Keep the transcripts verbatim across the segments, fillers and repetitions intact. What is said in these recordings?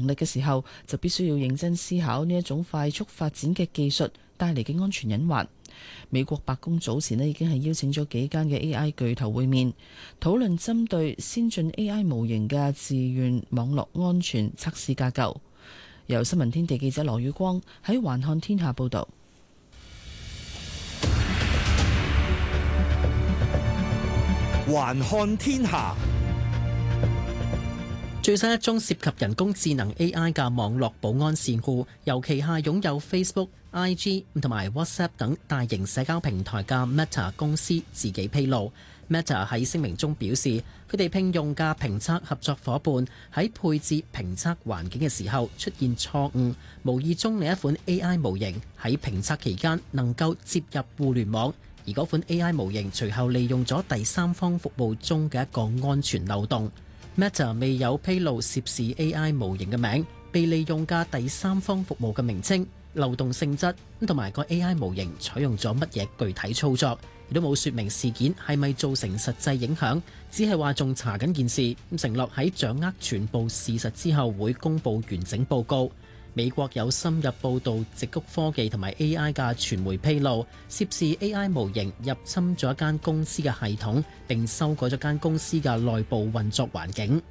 力嘅時候，就必須要認真思考呢一種快速發展嘅技術帶嚟嘅安全隱患。美國白宮早前咧已經係邀請咗幾間嘅 A I 巨頭會面，討論針對先進 A I 模型嘅自願網絡安全測試架構。由新聞天地記者羅宇光喺環看天下報導。 環看天下。 最新一宗涉及人工智能 A I 嘅網絡保安事故，由旗下擁有 Facebook、I G 同埋 WhatsApp 等大型社交平台嘅 Meta 公司自己披露。Meta 喺聲明中表示，佢哋聘用嘅評測合作夥伴喺配置評測環境嘅時候出現錯誤，無意中另一款 A I 模型喺評測期間能夠接入互聯網，而嗰款 A I 模型隨後利用咗第三方服務中嘅一個安全漏洞。Meta 未有披露涉事 A I 模型嘅名、被利用嘅第三方服務嘅名稱、漏洞性質同埋個 A I 模型採用咗乜嘢具體操作，亦都冇說明事件係咪造成實際影響，只係話仲查緊件事，咁承諾喺掌握全部事實之後會公佈完整報告。美國有深入報導矽谷科技同埋 A I 嘅傳媒披露，涉事 A I 模型入侵咗一間公司嘅系統，並修改咗間公司嘅內部運作環境。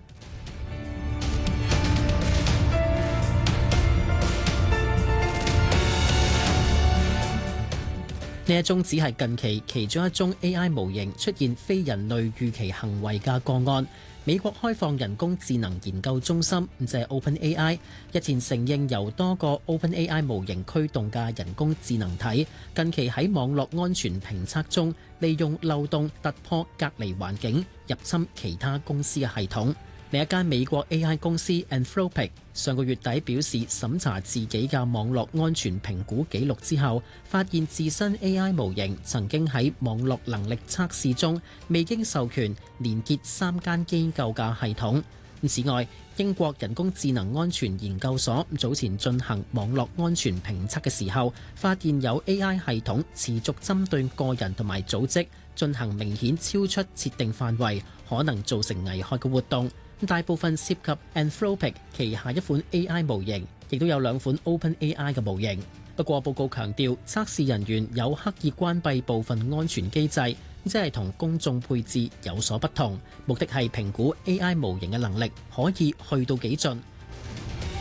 呢一宗只係近期其中一宗 A I 模型出現非人類預期行為嘅個案。美國開放人工智能研究中心即係 OpenAI 日前承認，由多個 OpenAI 模型驅動嘅人工智能體近期喺網絡安全評測中利用漏洞突破隔離環境，入侵其他公司嘅系統。另一間美國 A I 公司 Anthropic 上個月底表示，審查自己嘅網絡安全評估記錄之後，發現自身 A I 模型曾經喺網絡能力測試中未經授權連結三間機構嘅系統。此外，英國人工智能安全研究所早前進行網絡安全評測嘅時候，發現有 A I 系統持續針對個人同埋組織進行明顯超出設定範圍，可能造成危害嘅活動。大部分涉及 Anthropic 旗下一款 A I 模型，亦都有兩款 OpenAI 嘅模型。不過報告強調，測試人員有刻意關閉部分安全機制，即係同公眾配置有所不同，目的係評估 A I 模型嘅能力可以去到幾盡。